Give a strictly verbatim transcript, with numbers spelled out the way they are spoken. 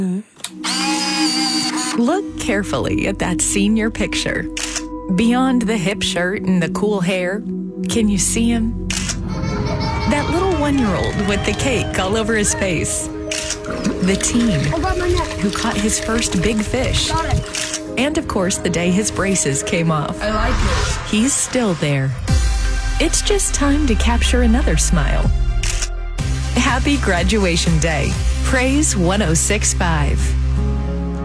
Look carefully at that senior picture. Beyond the hip shirt and the cool hair, can you see him? That little one-year-old with the cake all over his face. The teen who caught his first big fish. And of course, the day his braces came off. I like it. He's still there. It's just time to capture another smile. Happy graduation day. Praise one oh six point five.